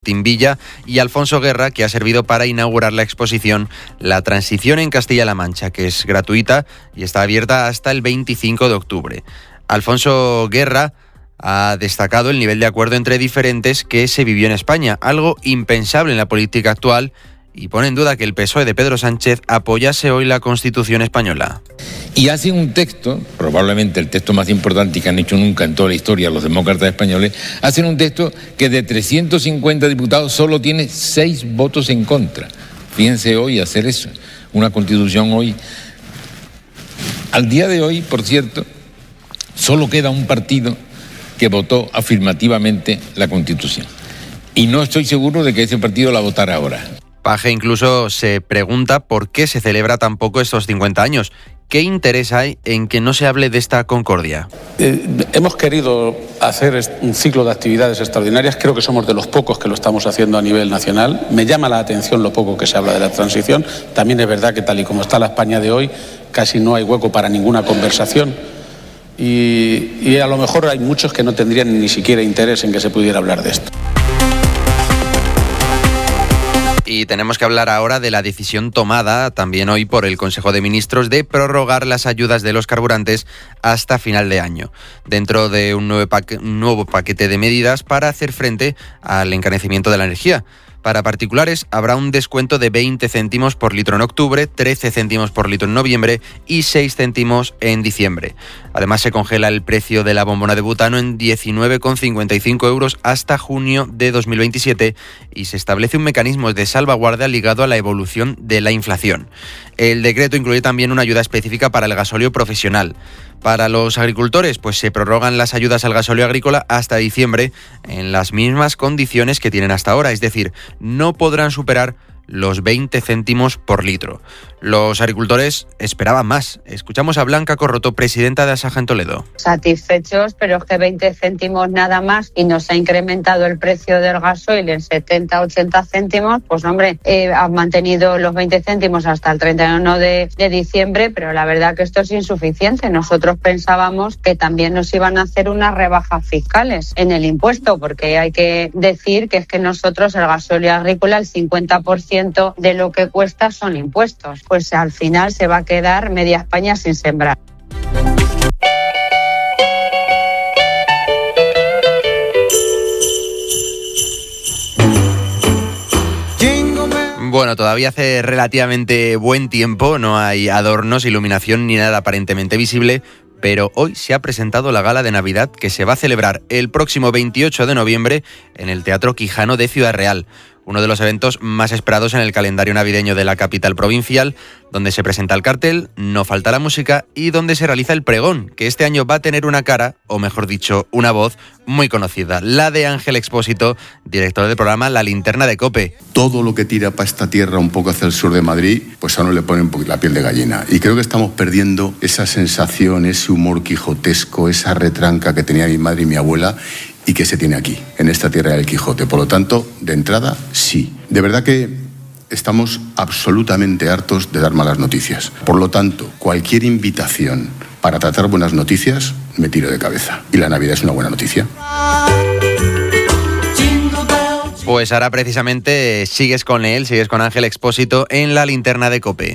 Villa y Alfonso Guerra, que ha servido para inaugurar la exposición La Transición en Castilla-La Mancha, que es gratuita y está abierta hasta el 25 de octubre. Alfonso Guerra ha destacado el nivel de acuerdo entre diferentes que se vivió en España, algo impensable en la política actual, y pone en duda que el PSOE de Pedro Sánchez apoyase hoy la Constitución española. Y hacen un texto, probablemente el texto más importante que han hecho nunca en toda la historia los demócratas españoles, hacen un texto que de 350 diputados solo tiene 6 votos en contra. Fíjense hoy hacer eso, una Constitución hoy. Al día de hoy, por cierto, solo queda un partido que votó afirmativamente la Constitución. Y no estoy seguro de que ese partido la votara ahora. Paje incluso se pregunta por qué se celebra tan poco estos 50 años. ¿Qué interés hay en que no se hable de esta concordia? Hemos querido hacer un ciclo de actividades extraordinarias. Creo que somos de los pocos que lo estamos haciendo a nivel nacional. Me llama la atención lo poco que se habla de la transición. También es verdad que tal y como está la España de hoy, casi no hay hueco para ninguna conversación. Y a lo mejor hay muchos que no tendrían ni siquiera interés en que se pudiera hablar de esto. Y tenemos que hablar ahora de la decisión tomada también hoy por el Consejo de Ministros de prorrogar las ayudas de los carburantes hasta final de año, dentro de un nuevo paquete de medidas para hacer frente al encarecimiento de la energía. Para particulares habrá un descuento de 20 céntimos por litro en octubre, 13 céntimos por litro en noviembre y 6 céntimos en diciembre. Además se congela el precio de la bombona de butano en 19,55 euros hasta junio de 2027 y se establece un mecanismo de salvaguardia ligado a la evolución de la inflación. El decreto incluye también una ayuda específica para el gasóleo profesional. Para los agricultores, pues se prorrogan las ayudas al gasóleo agrícola hasta diciembre en las mismas condiciones que tienen hasta ahora, es decir, no podrán superar los 20 céntimos por litro. Los agricultores esperaban más. Escuchamos a Blanca Corroto, presidenta de Asaja en Toledo. Satisfechos, pero es que 20 céntimos nada más y nos ha incrementado el precio del gasoil en 70-80 céntimos, pues hombre, han mantenido los 20 céntimos hasta el 31 de diciembre, pero la verdad que esto es insuficiente. Nosotros pensábamos que también nos iban a hacer unas rebajas fiscales en el impuesto, porque hay que decir que es que nosotros el gasóleo agrícola, el 50% de lo que cuesta son impuestos. Pues al final se va a quedar media España sin sembrar. Bueno, todavía hace relativamente buen tiempo, no hay adornos, iluminación ni nada aparentemente visible, pero hoy se ha presentado la gala de Navidad que se va a celebrar el próximo 28 de noviembre en el Teatro Quijano de Ciudad Real. Uno de los eventos más esperados en el calendario navideño de la capital provincial, donde se presenta el cartel, no falta la música y donde se realiza el pregón, que este año va a tener una cara, o mejor dicho, una voz muy conocida, la de Ángel Expósito, director del programa La Linterna de COPE. Todo lo que tira para esta tierra un poco hacia el sur de Madrid, pues a uno le pone un poquito la piel de gallina. Y creo que estamos perdiendo esa sensación, ese humor quijotesco, esa retranca que tenía mi madre y mi abuela, y que se tiene aquí, en esta tierra del Quijote. Por lo tanto, de entrada, sí. De verdad que estamos absolutamente hartos de dar malas noticias. Por lo tanto, cualquier invitación para tratar buenas noticias, me tiro de cabeza. Y la Navidad es una buena noticia. Pues ahora precisamente sigues con Ángel Expósito en La Linterna de COPE.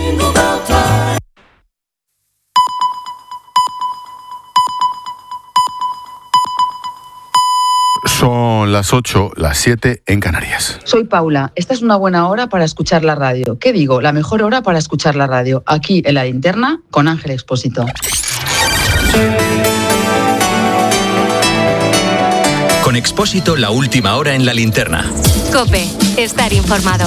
Son las 8, las 7 en Canarias. Soy Paula. Esta es una buena hora para escuchar la radio. ¿Qué digo? La mejor hora para escuchar la radio. Aquí en La Linterna con Ángel Expósito. Con Expósito, la última hora en La Linterna. COPE. Estar informado.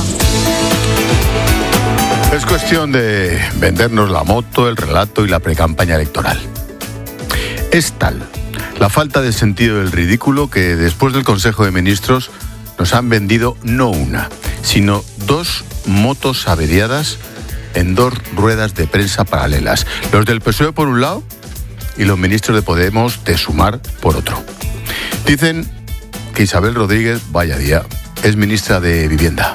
Es cuestión de vendernos la moto, el relato y la precampaña electoral. Es tal la falta de sentido del ridículo que después del Consejo de Ministros nos han vendido no una, sino 2 motos averiadas en 2 ruedas de prensa paralelas. Los del PSOE por un lado y los ministros de Podemos de Sumar por otro. Dicen que Isabel Rodríguez, vaya día, es ministra de Vivienda.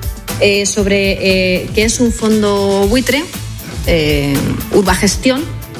Sobre qué es un fondo buitre, Urbagestión.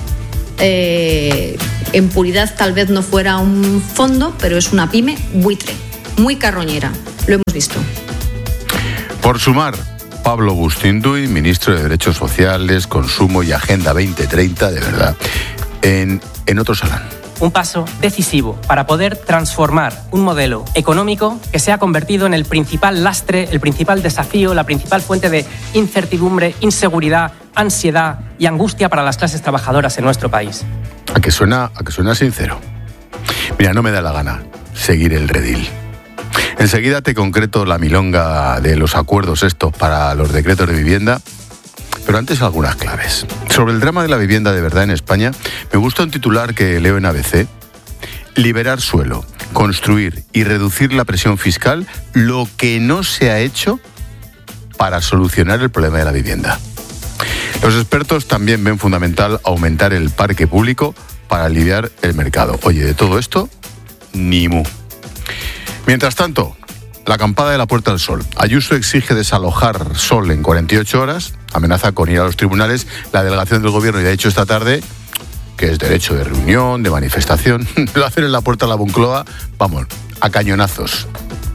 En puridad tal vez no fuera un fondo, pero es una pyme buitre, muy carroñera. lo hemos visto. Por sumar, Pablo Bustinduy, ministro de Derechos Sociales, Consumo y Agenda 2030, de verdad, en otro salón. Un paso decisivo para poder transformar un modelo económico que se ha convertido en el principal lastre, el principal desafío, la principal fuente de incertidumbre, inseguridad, ansiedad y angustia para las clases trabajadoras en nuestro país. ¿A que suena sincero? Mira, no me da la gana seguir el redil. Enseguida te concreto la milonga de los acuerdos estos para los decretos de vivienda, pero antes algunas claves. Sobre el drama de la vivienda de verdad en España, me gusta un titular que leo en ABC: liberar suelo, construir y reducir la presión fiscal, lo que no se ha hecho para solucionar el problema de la vivienda. Los expertos también ven fundamental aumentar el parque público para aliviar el mercado. Oye, de todo esto, ni mu. Mientras tanto, la acampada de la Puerta del Sol. Ayuso exige desalojar Sol en 48 horas, amenaza con ir a los tribunales. La delegación del Gobierno ya ha dicho esta tarde que es derecho de reunión, de manifestación. Lo hacen en la Puerta de la Moncloa, vamos, a cañonazos.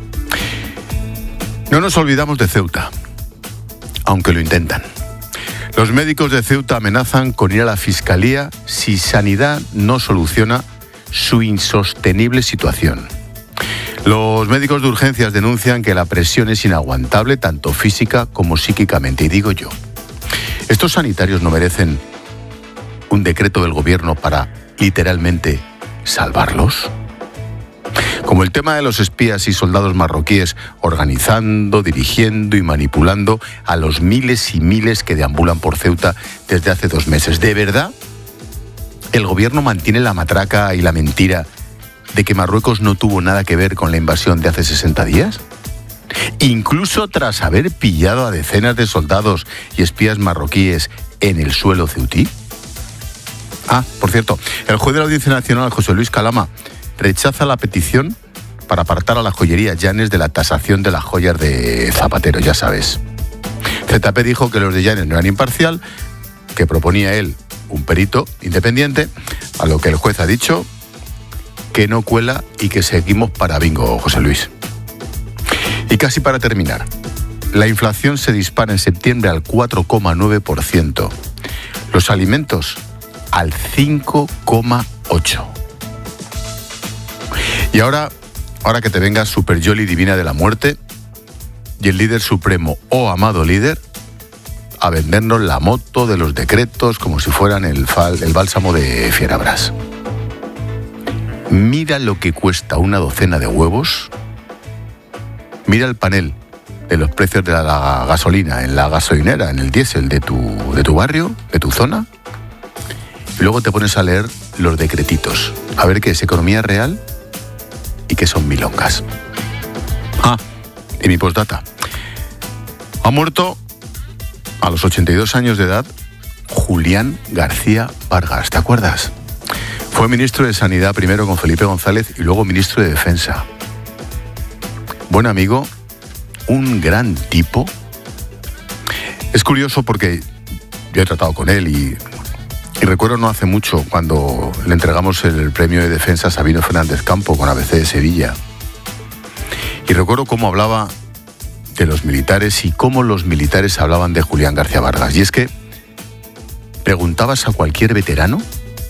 No nos olvidamos de Ceuta, aunque lo intentan. Los médicos de Ceuta amenazan con ir a la Fiscalía si Sanidad no soluciona su insostenible situación. Los médicos de urgencias denuncian que la presión es inaguantable, tanto física como psíquicamente. Y digo yo, ¿estos sanitarios no merecen un decreto del Gobierno para, literalmente, salvarlos? Como el tema de los espías y soldados marroquíes organizando, dirigiendo y manipulando a los miles y miles que deambulan por Ceuta desde hace 2 meses. ¿De verdad el Gobierno mantiene la matraca y la mentira de que Marruecos no tuvo nada que ver con la invasión de hace 60 días? Incluso tras haber pillado a decenas de soldados y espías marroquíes en el suelo ceutí. Ah, por cierto, el juez de la Audiencia Nacional, José Luis Calama, rechaza la petición para apartar a la joyería Llanes de la tasación de las joyas de Zapatero, ya sabes. ZP dijo que los de Llanes no eran imparcial, que proponía él un perito independiente, a lo que el juez ha dicho que no cuela y que seguimos para bingo, José Luis. Y casi para terminar, la inflación se dispara en septiembre al 4,9%. Los alimentos al 5,8%. Y ahora que te venga Super Yoli Divina de la Muerte y el líder supremo, amado líder, a vendernos la moto de los decretos como si fueran el bálsamo de Fierabras. Mira lo que cuesta una docena de huevos. Mira el panel de los precios de la gasolina en la gasolinera, en el diésel de tu barrio, de tu zona. Y luego te pones a leer los decretitos. A ver qué es economía real y qué son milongas. Ah, y mi postdata. Ha muerto a los 82 años de edad Julián García Vargas. ¿Te acuerdas? Fue ministro de Sanidad primero con Felipe González y luego ministro de Defensa. Buen amigo, un gran tipo. Es curioso porque yo he tratado con él y recuerdo no hace mucho cuando le entregamos el premio de defensa a Sabino Fernández Campo con ABC de Sevilla. Y recuerdo cómo hablaba de los militares y cómo los militares hablaban de Julián García Vargas. Y es que preguntabas a cualquier veterano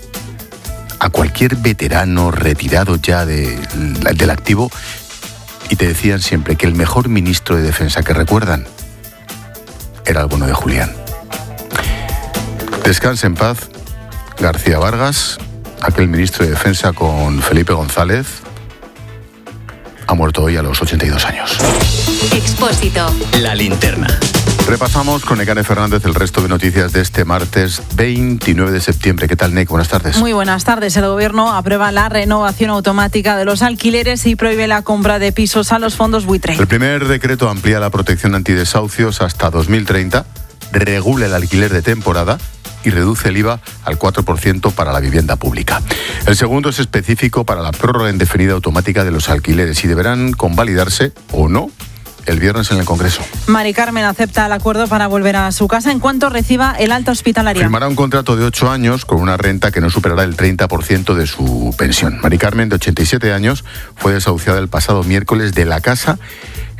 retirado ya del activo, y te decían siempre que el mejor ministro de Defensa que recuerdan era el bueno de Julián. Descanse en paz, García Vargas, aquel ministro de Defensa con Felipe González. Ha muerto hoy a los 82 años. Expósito. La linterna. Repasamos con Nekane Fernández el resto de noticias de este martes 29 de septiembre. ¿Qué tal, Nek? Buenas tardes. Muy buenas tardes. El Gobierno aprueba la renovación automática de los alquileres y prohíbe la compra de pisos a los fondos buitre. El primer decreto amplía la protección antidesahucios hasta 2030, regula el alquiler de temporada y reduce el IVA al 4% para la vivienda pública. El segundo es específico para la prórroga indefinida automática de los alquileres y deberán convalidarse o no el viernes en el Congreso. Mari Carmen acepta el acuerdo para volver a su casa en cuanto reciba el alta hospitalaria. Firmará un contrato de 8 años con una renta que no superará el 30% de su pensión. Mari Carmen, de 87 años, fue desahuciada el pasado miércoles de la casa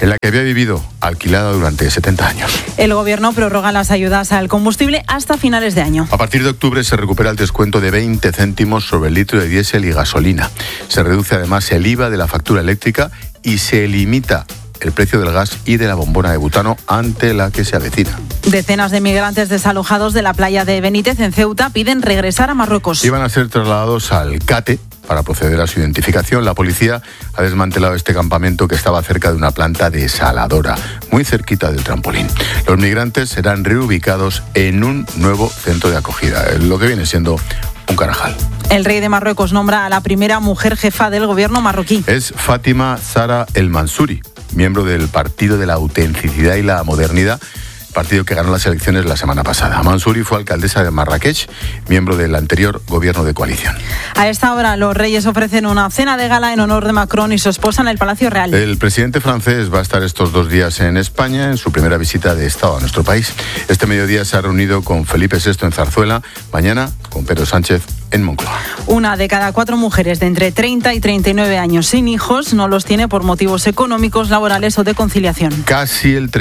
en la que había vivido alquilada durante 70 años. El Gobierno prorroga las ayudas al combustible hasta finales de año. A partir de octubre se recupera el descuento de 20 céntimos sobre el litro de diésel y gasolina. Se reduce además el IVA de la factura eléctrica y se limita el precio del gas y de la bombona de butano ante la que se avecina. Decenas de migrantes desalojados de la playa de Benítez en Ceuta piden regresar a Marruecos. Iban a ser trasladados al CATE para proceder a su identificación. La policía ha desmantelado este campamento que estaba cerca de una planta desaladora, muy cerquita del trampolín. Los migrantes serán reubicados en un nuevo centro de acogida, lo que viene siendo un Carajal. El rey de Marruecos nombra a la primera mujer jefa del gobierno marroquí. Es Fátima Zahra El Mansouri, miembro del Partido de la Autenticidad y la Modernidad, partido que ganó las elecciones la semana pasada. Mansouri fue alcaldesa de Marrakech, miembro del anterior gobierno de coalición. A esta hora los reyes ofrecen una cena de gala en honor de Macron y su esposa en el Palacio Real. El presidente francés va a estar estos 2 días en España en su primera visita de Estado a nuestro país. Este mediodía se ha reunido con Felipe VI en Zarzuela, mañana con Pedro Sánchez en Moncloa. 1 de cada 4 mujeres de entre 30 y 39 años sin hijos no los tiene por motivos económicos, laborales o de conciliación. Casi el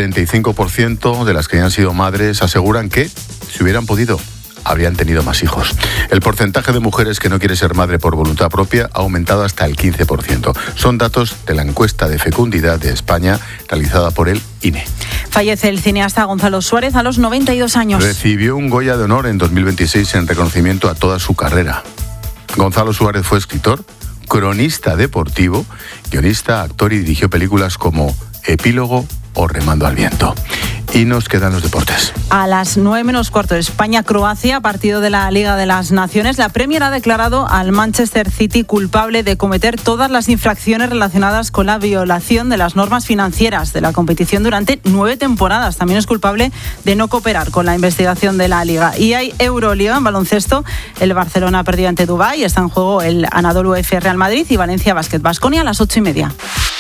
35% de las que ya han sido madres aseguran que, si hubieran podido, habrían tenido más hijos. El porcentaje de mujeres que no quiere ser madre por voluntad propia ha aumentado hasta el 15%. Son datos de la encuesta de fecundidad de España realizada por el INE. Fallece el cineasta Gonzalo Suárez a los 92 años. Recibió un Goya de Honor en 2026 en reconocimiento a toda su carrera. Gonzalo Suárez fue escritor, cronista deportivo, guionista, actor y dirigió películas como Epílogo o Remando al viento. Y nos quedan los deportes. A las 9:15, España-Croacia, partido de la Liga de las Naciones. La Premier ha declarado al Manchester City culpable de cometer todas las infracciones relacionadas con la violación de las normas financieras de la competición durante 9 temporadas. También es culpable de no cooperar con la investigación de la Liga. Y hay Euroliga en baloncesto. El Barcelona perdió ante Dubái. Está en juego el Anadolu Efes Real Madrid y Valencia Basket Baskonia a las 8:30.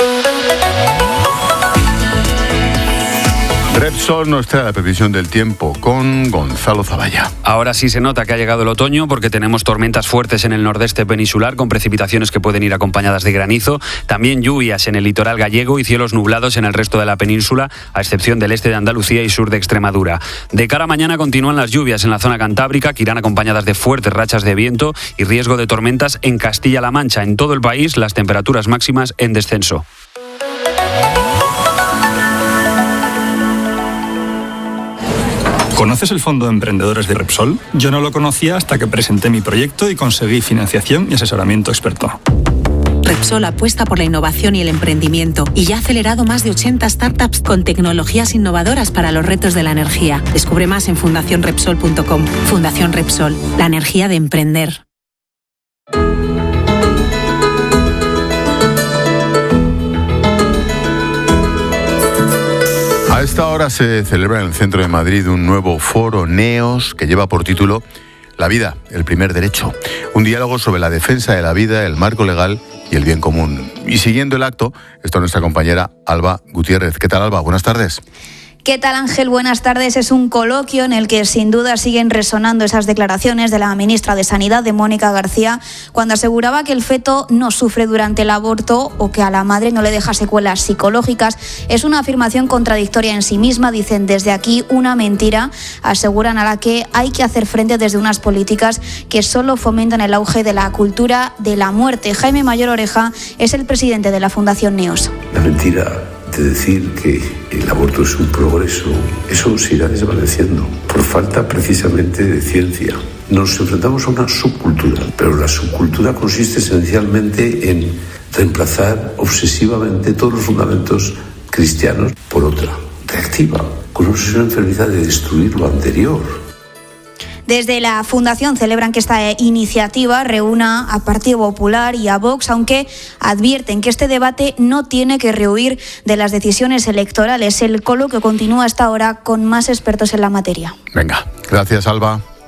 Repsol nos trae la previsión del tiempo con Gonzalo Zavalla. Ahora sí se nota que ha llegado el otoño porque tenemos tormentas fuertes en el nordeste peninsular con precipitaciones que pueden ir acompañadas de granizo. También lluvias en el litoral gallego y cielos nublados en el resto de la península, a excepción del este de Andalucía y sur de Extremadura. De cara a mañana continúan las lluvias en la zona cantábrica que irán acompañadas de fuertes rachas de viento y riesgo de tormentas en Castilla-La Mancha. En todo el país las temperaturas máximas en descenso. ¿Conoces el Fondo de Emprendedores de Repsol? Yo no lo conocía hasta que presenté mi proyecto y conseguí financiación y asesoramiento experto. Repsol apuesta por la innovación y el emprendimiento y ya ha acelerado más de 80 startups con tecnologías innovadoras para los retos de la energía. Descubre más en fundacionrepsol.com. Fundación Repsol, la energía de emprender. A esta hora se celebra en el centro de Madrid un nuevo foro NEOS que lleva por título La vida, el primer derecho. Un diálogo sobre la defensa de la vida, el marco legal y el bien común. Y siguiendo el acto está nuestra compañera Alba Gutiérrez. ¿Qué tal, Alba? Buenas tardes. ¿Qué tal, Ángel? Buenas tardes. Es un coloquio en el que sin duda siguen resonando esas declaraciones de la ministra de Sanidad, de Mónica García, cuando aseguraba que el feto no sufre durante el aborto o que a la madre no le deja secuelas psicológicas. Es una afirmación contradictoria en sí misma. Dicen desde aquí una mentira, aseguran, a la que hay que hacer frente desde unas políticas que solo fomentan el auge de la cultura de la muerte. Jaime Mayor Oreja es el presidente de la Fundación NEOS. La mentira de decir que el aborto es un progreso, eso se irá desvaneciendo por falta precisamente de ciencia. Nos enfrentamos a una subcultura, pero la subcultura consiste esencialmente en reemplazar obsesivamente todos los fundamentos cristianos por otra, reactiva, con una obsesión enfermiza de destruir lo anterior. Desde la Fundación celebran que esta iniciativa reúna a Partido Popular y a Vox, aunque advierten que este debate no tiene que rehuir de las decisiones electorales. El coloquio continúa hasta ahora con más expertos en la materia. Venga, gracias, Alba.